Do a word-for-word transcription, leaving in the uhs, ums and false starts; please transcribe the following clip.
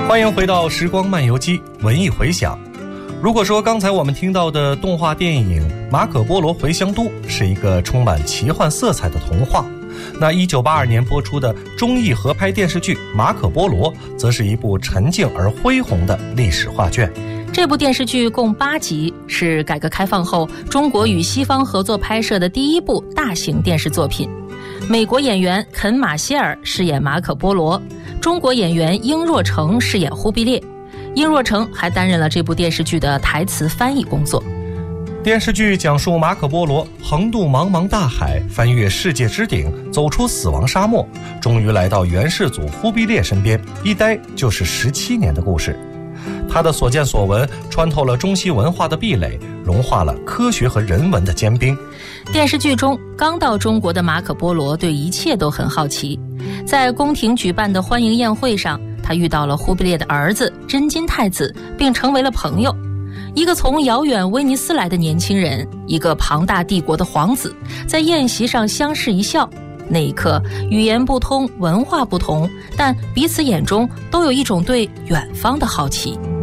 欢迎回到时光漫游记，文艺回响。如果说刚才我们听到的动画电影《马可波罗回乡都》是一个充满奇幻色彩的童话，那一九八二年播出的中译合拍电视剧《马可波罗》则是一部沉静而恢宏的历史画卷。 这部电视剧共八集，是改革开放后中国与西方合作拍摄的第一部大型电视作品。美国演员肯·马歇尔饰演马可波罗，中国演员殷若成饰演忽必烈。殷若成还担任了这部电视剧的台词翻译工作。 电视剧讲述马可波罗横渡茫茫大海，翻越世界之顶，走出死亡沙漠，终于来到元世祖忽必烈身边，一待就是十七年的故事。他的所见所闻穿透了中西文化的壁垒，融化了科学和人文的坚冰。 电视剧中刚到中国的马可波罗对一切都很好奇，在宫廷举办的欢迎宴会上，他遇到了忽必烈的儿子真金太子，并成为了朋友。一个从遥远威尼斯来的年轻人，一个庞大帝国的皇子，在宴席上相视一笑。那一刻，语言不通，文化不同，但彼此眼中都有一种对远方的好奇。